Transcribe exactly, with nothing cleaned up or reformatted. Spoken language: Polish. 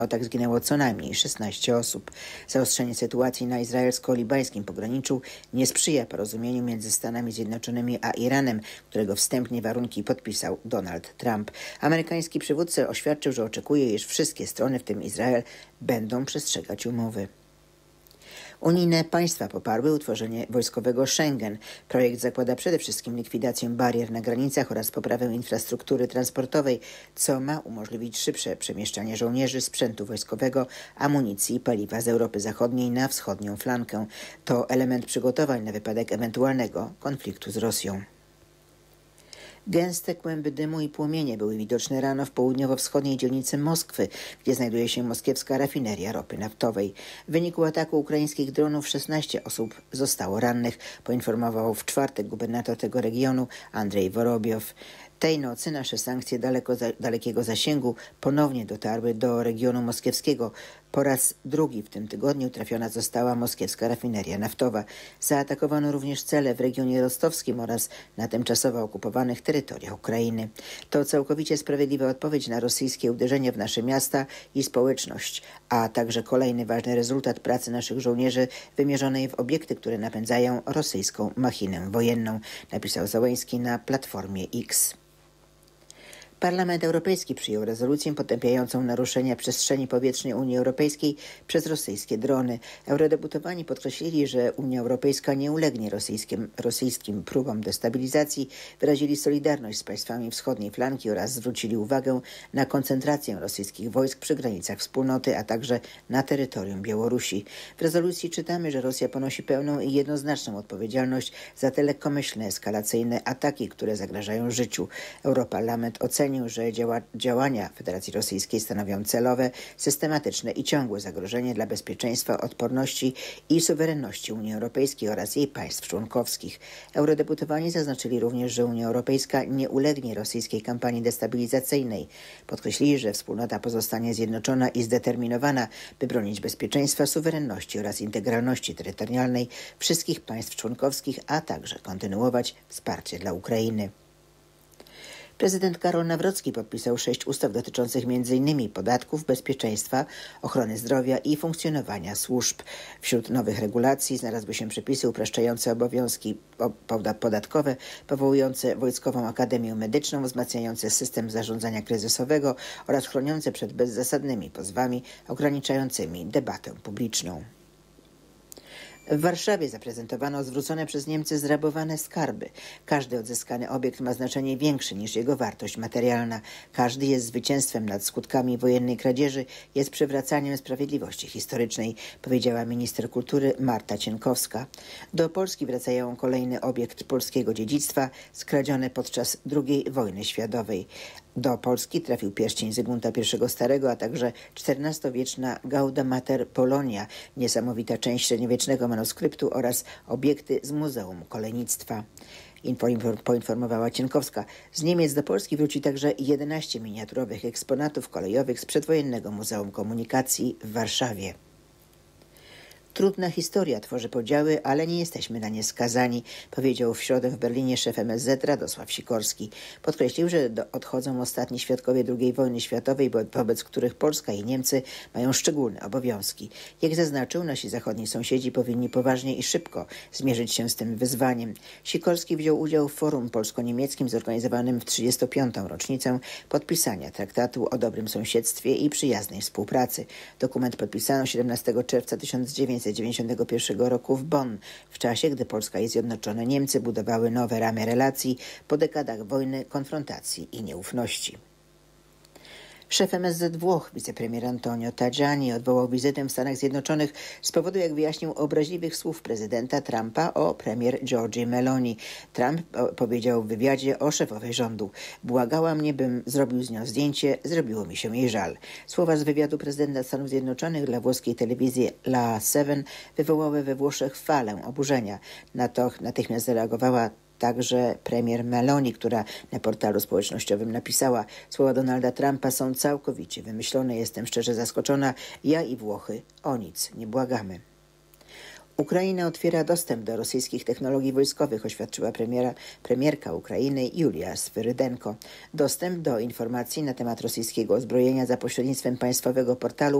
tak zginęło co najmniej szesnaście osób. Zaostrzenie sytuacji na izraelsko-libańskim pograniczu nie sprzyja porozumieniu między Stanami Zjednoczonymi a Iranem, którego wstępnie warunki podpisał Donald Trump. Amerykański przywódca oświadczył, że oczekuje, iż wszystkie strony, w tym Izrael, będą przestrzegać umowy. Unijne państwa poparły utworzenie wojskowego Schengen. Projekt zakłada przede wszystkim likwidację barier na granicach oraz poprawę infrastruktury transportowej, co ma umożliwić szybsze przemieszczanie żołnierzy, sprzętu wojskowego, amunicji i paliwa z Europy Zachodniej na wschodnią flankę. To element przygotowań na wypadek ewentualnego konfliktu z Rosją. Gęste kłęby dymu i płomienie były widoczne rano w południowo-wschodniej dzielnicy Moskwy, gdzie znajduje się moskiewska rafineria ropy naftowej. W wyniku ataku ukraińskich dronów szesnaście osób zostało rannych, poinformował w czwartek gubernator tego regionu Andrzej Worobjow. Tej nocy nasze sankcje daleko, dalekiego zasięgu ponownie dotarły do regionu moskiewskiego. Po raz drugi w tym tygodniu trafiona została moskiewska rafineria naftowa. Zaatakowano również cele w regionie rostowskim oraz na tymczasowo okupowanych terytoriach Ukrainy. To całkowicie sprawiedliwa odpowiedź na rosyjskie uderzenie w nasze miasta i społeczność, a także kolejny ważny rezultat pracy naszych żołnierzy wymierzonej w obiekty, które napędzają rosyjską machinę wojenną, napisał Załęski na platformie X. Parlament Europejski przyjął rezolucję potępiającą naruszenia przestrzeni powietrznej Unii Europejskiej przez rosyjskie drony. Eurodeputowani podkreślili, że Unia Europejska nie ulegnie rosyjskim, rosyjskim próbom destabilizacji, wyrazili solidarność z państwami wschodniej flanki oraz zwrócili uwagę na koncentrację rosyjskich wojsk przy granicach wspólnoty, a także na terytorium Białorusi. W rezolucji czytamy, że Rosja ponosi pełną i jednoznaczną odpowiedzialność za te lekkomyślne, eskalacyjne ataki, które zagrażają życiu. Europarlament ocenia, że działa, działania Federacji Rosyjskiej stanowią celowe, systematyczne i ciągłe zagrożenie dla bezpieczeństwa, odporności i suwerenności Unii Europejskiej oraz jej państw członkowskich. Eurodeputowani zaznaczyli również, że Unia Europejska nie ulegnie rosyjskiej kampanii destabilizacyjnej. Podkreślili, że wspólnota pozostanie zjednoczona i zdeterminowana, by bronić bezpieczeństwa, suwerenności oraz integralności terytorialnej wszystkich państw członkowskich, a także kontynuować wsparcie dla Ukrainy. Prezydent Karol Nawrocki podpisał sześć ustaw dotyczących między innymi podatków, bezpieczeństwa, ochrony zdrowia i funkcjonowania służb. Wśród nowych regulacji znalazły się przepisy upraszczające obowiązki podatkowe, powołujące Wojskową Akademię Medyczną, wzmacniające system zarządzania kryzysowego oraz chroniące przed bezzasadnymi pozwami ograniczającymi debatę publiczną. W Warszawie zaprezentowano zwrócone przez Niemcy zrabowane skarby. Każdy odzyskany obiekt ma znaczenie większe niż jego wartość materialna. Każdy jest zwycięstwem nad skutkami wojennej kradzieży, jest przywracaniem sprawiedliwości historycznej, powiedziała minister kultury Marta Cienkowska. Do Polski wracają kolejny obiekt polskiego dziedzictwa skradziony podczas drugiej wojny światowej. Do Polski trafił pierścień Zygmunta I Starego, a także czternastowieczna Gauda Mater Polonia, niesamowita część średniowiecznego manuskryptu oraz obiekty z Muzeum Kolejnictwa. Poinformowała Cienkowska. Z Niemiec do Polski wróci także jedenaście miniaturowych eksponatów kolejowych z przedwojennego Muzeum Komunikacji w Warszawie. Trudna historia tworzy podziały, ale nie jesteśmy na nie skazani, powiedział w środę w Berlinie szef M S Z Radosław Sikorski. Podkreślił, że odchodzą ostatni świadkowie drugiej wojny światowej, wobec których Polska i Niemcy mają szczególne obowiązki. Jak zaznaczył, nasi zachodni sąsiedzi powinni poważnie i szybko zmierzyć się z tym wyzwaniem. Sikorski wziął udział w forum polsko-niemieckim zorganizowanym w trzydziestą piątą rocznicę podpisania traktatu o dobrym sąsiedztwie i przyjaznej współpracy. Dokument podpisano siedemnastego czerwca tysiąc dziewięćset dziewięćdziesiątego pierwszego roku w Bonn, w czasie, gdy Polska i Zjednoczone Niemcy budowały nowe ramy relacji po dekadach wojny, konfrontacji i nieufności. Szef M S Z Włoch, wicepremier Antonio Tajani, odwołał wizytę w Stanach Zjednoczonych z powodu, jak wyjaśnił, obraźliwych słów prezydenta Trumpa o premier Giorgii Meloni. Trump powiedział w wywiadzie o szefowej rządu: błagała mnie, bym zrobił z nią zdjęcie, zrobiło mi się jej żal. Słowa z wywiadu prezydenta Stanów Zjednoczonych dla włoskiej telewizji La Seven wywołały we Włoszech falę oburzenia. Na to natychmiast zareagowała także premier Meloni, która na portalu społecznościowym napisała: słowa Donalda Trumpa są całkowicie wymyślone, jestem szczerze zaskoczona, ja i Włochy o nic nie błagamy. Ukraina otwiera dostęp do rosyjskich technologii wojskowych, oświadczyła premiera, premierka Ukrainy Julia Swyrydenko. Dostęp do informacji na temat rosyjskiego uzbrojenia za pośrednictwem państwowego portalu